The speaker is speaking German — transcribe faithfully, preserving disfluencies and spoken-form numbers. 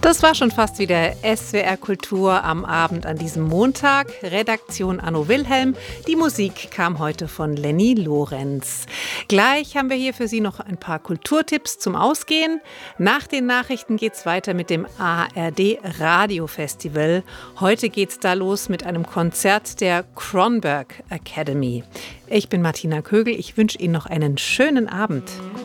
Das war schon fast wieder S W R Kultur am Abend an diesem Montag. Redaktion Anno Wilhelm. Die Musik kam heute von Lenny Lorenz. Gleich haben wir hier für Sie noch ein paar Kulturtipps zum Ausgehen. Nach den Nachrichten geht's weiter mit dem A R D Radiofestival. Heute geht's da los mit einem Konzert der Kronberg Academy. Ich bin Martina Kögel. Ich wünsche Ihnen noch einen schönen Abend.